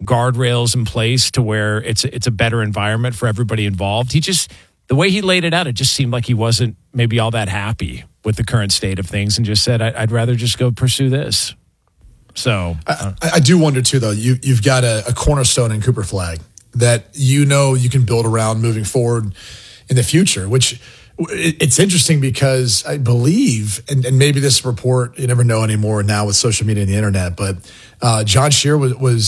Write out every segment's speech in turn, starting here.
guardrails in place to where it's a better environment for everybody involved. The way he laid it out, it just seemed like he wasn't maybe all that happy with the current state of things and just said, I'd rather just go pursue this. So I do wonder too, though, you've got a cornerstone in Cooper Flagg that you can build around moving forward in the future, which it's interesting because I believe, and maybe this report, you never know anymore now with social media and the internet, but John Scheyer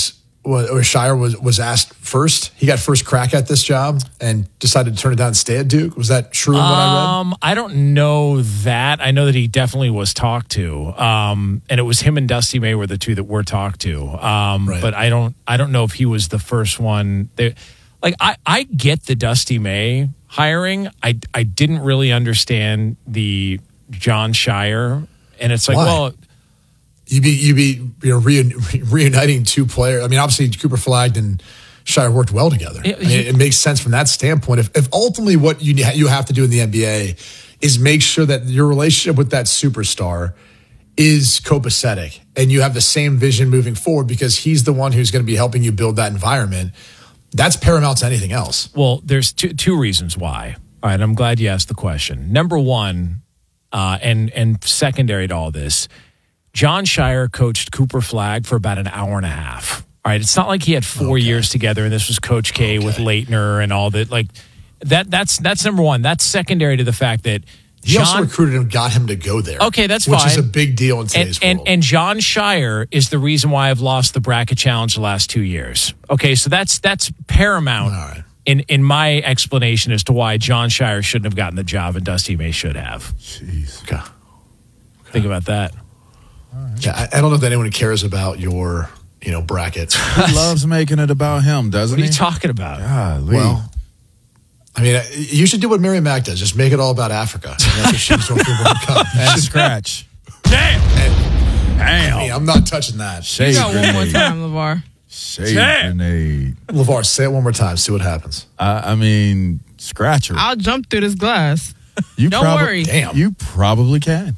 was asked first. He got first crack at this job and decided to turn it down and stay at Duke. Was that true in what I read? I don't know that. I know that he definitely was talked to. And it was him and Dusty May were the two that were talked to. Right. But I don't know if he was the first one. I get the Dusty May hiring. I didn't really understand the Jon Scheyer. And it's like, why? Well, You'd be reuniting two players. I mean, obviously Cooper Flagg and Scheyer worked well together. It makes sense from that standpoint. If ultimately what you have to do in the NBA is make sure that your relationship with that superstar is copacetic and you have the same vision moving forward because he's the one who's going to be helping you build that environment, that's paramount to anything else. Well, there's two reasons why. All right, I'm glad you asked the question. Number one, and secondary to all this, Jon Scheyer coached Cooper Flagg for about an hour and a half. All right, it's not like he had 4 years together, and this was Coach K with Leitner and all that. Like that's number one. That's secondary to the fact that he also recruited him, got him to go there. Okay, that's fine. Which is a big deal in today's world. And Jon Scheyer is the reason why I've lost the bracket challenge the last 2 years. Okay, so that's paramount. All right. In my explanation as to why Jon Scheyer shouldn't have gotten the job and Dusty May should have. Jeez. Okay. Think about that. Right. Yeah, I don't know if anyone cares about your, brackets. He loves making it about him, doesn't he? What are you talking about? Golly. Well, I mean, you should do what Mary Mack does. Just make it all about Africa. And that's what she's doing for World Cup. And scratch. Damn. I mean, I'm not touching that. You got one more time, LeVar. Shade grenade. LeVar, say it one more time. See what happens. I mean, scratcher. I'll jump through this glass. Don't worry. Damn. You probably can.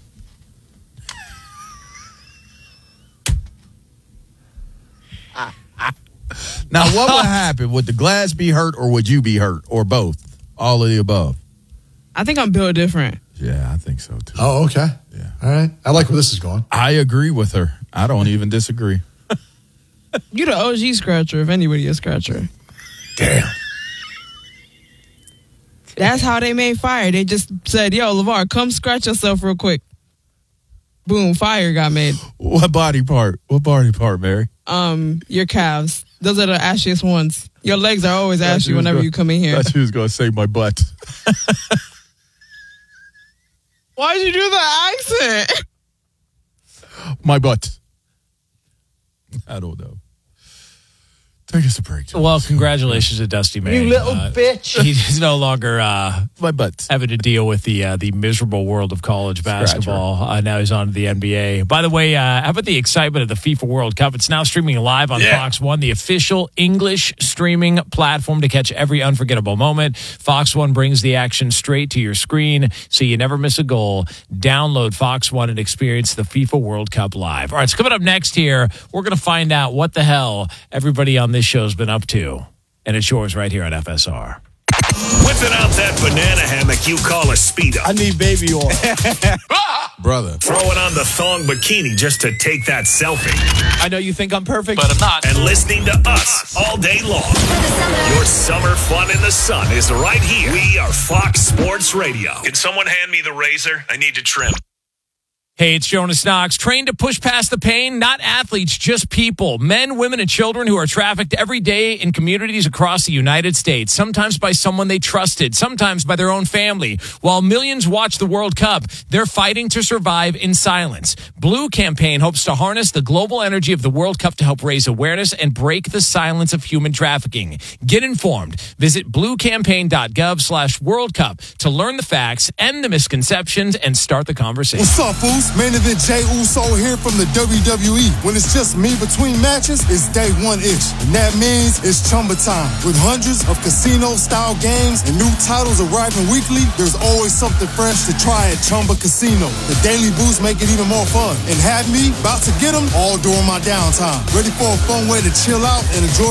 Now, what would happen? Would the glass be hurt or would you be hurt? Or both? All of the above? I think I'm built different. Yeah, I think so, too. Oh, okay. Yeah. All right. I like where this is going. I agree with her. I don't even disagree. You the OG scratcher, if anybody a scratcher. Damn. That's how they made fire. They just said, yo, LeVar, come scratch yourself real quick. Boom, fire got made. What body part? What body part, Mary? Your calves. Those are the ashiest ones. Your legs are always ashy whenever you come in here. I thought you was going to say my butt. Why'd you do the accent? My butt. I don't know. Take us a break, Jones. Well, congratulations to Dusty May. You little bitch. He's no longer my butt having to deal with the miserable world of college basketball. Now he's on to the NBA. By the way, how about the excitement of the FIFA World Cup? It's now streaming live on Fox One, the official English streaming platform to catch every unforgettable moment. Fox One brings the action straight to your screen so you never miss a goal. Download Fox One and experience the FIFA World Cup live. All right, so coming up next here, we're going to find out what the hell everybody on this show's been up to, and it's yours right here on FSR. Whipping out that banana hammock you call a Speedo. I need baby oil. Brother. Throwing on the thong bikini just to take that selfie. I know you think I'm perfect, but I'm not. And listening to us all day long. Your summer fun in the sun is right here. We are Fox Sports Radio. Can someone hand me the razor? I need to trim. Hey, it's Jonas Knox. Trained to push past the pain? Not athletes, just people. Men, women, and children who are trafficked every day in communities across the United States. Sometimes by someone they trusted, sometimes by their own family. While millions watch the World Cup, they're fighting to survive in silence. Blue Campaign hopes to harness the global energy of the World Cup to help raise awareness and break the silence of human trafficking. Get informed. Visit bluecampaign.gov/World Cup to learn the facts, end the misconceptions, and start the conversation. What's up, fools? Main event Jey Uso here from the WWE. When it's just me between matches, it's day one-ish. And that means it's Chumba time. With hundreds of casino-style games and new titles arriving weekly, there's always something fresh to try at Chumba Casino. The daily boosts make it even more fun. And have me about to get them all during my downtime. Ready for a fun way to chill out and enjoy